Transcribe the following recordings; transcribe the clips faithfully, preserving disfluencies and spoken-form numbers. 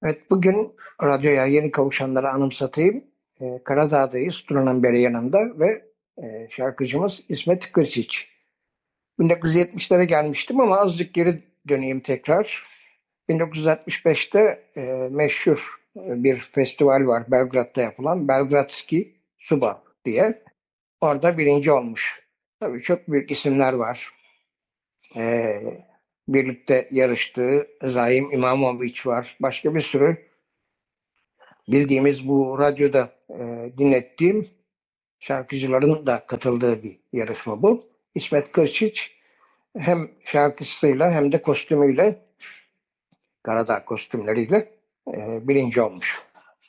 Evet, bugün radyoya yeni kavuşanlara anımsatayım. Ee, Karadağ'dayız, Tuna'nın beri yanında ve e, şarkıcımız İsmet Kırçiç. bin dokuz yüz yetmişlere gelmiştim ama azıcık geri döneyim tekrar. bin dokuz yüz altmış beşte e, meşhur e, bir festival var Belgrad'da yapılan Belgradski Suba diye. Orada birinci olmuş. Tabii çok büyük isimler var. Ee, Birlikte yarıştığı Zaim İmamoviç var. Başka bir sürü bildiğimiz bu radyoda e, dinlettiğim şarkıcıların da katıldığı bir yarışma bu. İsmet Kırçiç hem şarkısıyla hem de kostümüyle, Karadağ kostümleriyle e, birinci olmuş.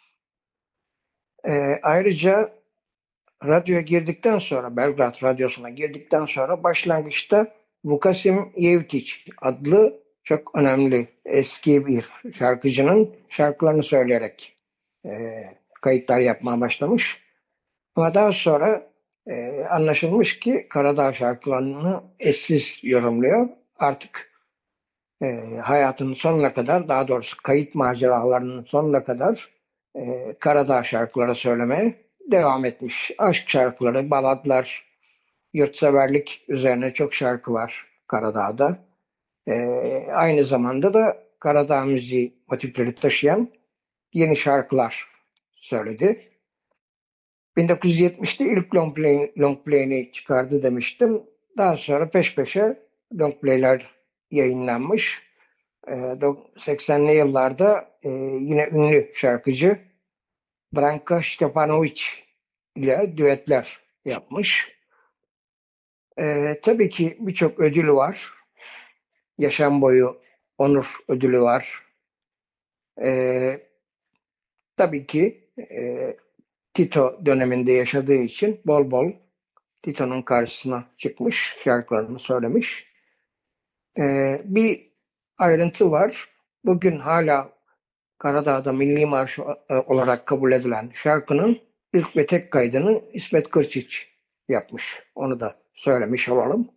E, ayrıca radyoya girdikten sonra, Belgrad Radyosu'na girdikten sonra başlangıçta Vukasim Yevtiç adlı çok önemli eski bir şarkıcının şarkılarını söyleyerek e, kayıtlar yapmaya başlamış. Ama daha sonra e, anlaşılmış ki Karadağ şarkılarını eşsiz yorumluyor. Artık e, hayatının sonuna kadar, daha doğrusu kayıt maceralarının sonuna kadar e, Karadağ şarkıları söylemeye devam etmiş. Aşk şarkıları, baladlar, yurtseverlik üzerine çok şarkı var Karadağ'da. E, Aynı zamanda da Karadağ müziği motifleri taşıyan yeni şarkılar söyledi. bin dokuz yüz yetmişte ilk long, play, long play'ini çıkardı demiştim. Daha sonra peş peşe long play'ler yayınlanmış. Ee, seksenli yıllarda e, yine ünlü şarkıcı Branka Stepanovic ile düetler yapmış. Ee, tabii ki birçok ödülü var. Yaşam boyu onur ödülü var. Ee, tabii ki e, Tito döneminde yaşadığı için bol bol Tito'nun karşısına çıkmış, şarkılarını söylemiş. Ee, bir ayrıntı var. Bugün hala Karadağ'da milli marş e, olarak kabul edilen şarkının ilk ve tek kaydını İsmet Kırçiç yapmış. Onu da söylemiş olalım.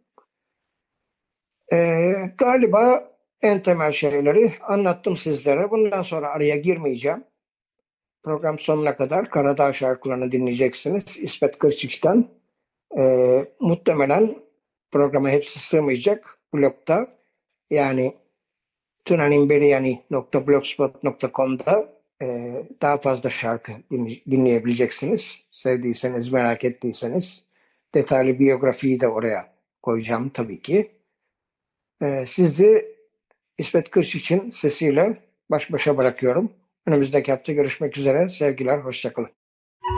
Ee, galiba en temel şeyleri anlattım sizlere. Bundan sonra araya girmeyeceğim. Program sonuna kadar Karadağ şarkılarını dinleyeceksiniz. İsmet Kırçiç'ten. Ee, muhtemelen programa hepsi sığmayacak blogda. Yani tunanimberiani nokta blogspot nokta com'da e, daha fazla şarkı dinleyebileceksiniz. Sevdiyseniz, merak ettiyseniz. Detaylı biyografiyi de oraya koyacağım tabii ki. E, sizi İsmet Kırçiç'in sesiyle baş başa bırakıyorum. Önümüzdeki hafta görüşmek üzere. Sevgiler, hoşçakalın.